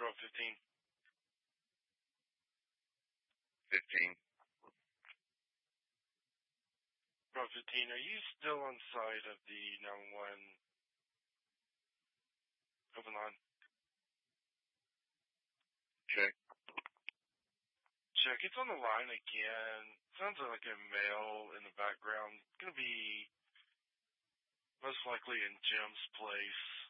Row 15. 15. Row 15, are you still on site of the 911 open line? Check. Check. It's on the line again. Sounds like a male in the background. Going to be most likely in Jim's place.